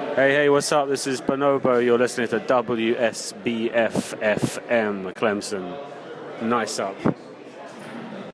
Hey, hey, what's up? This is Bonobo. You're listening to WSBF FM Clemson. Nice up.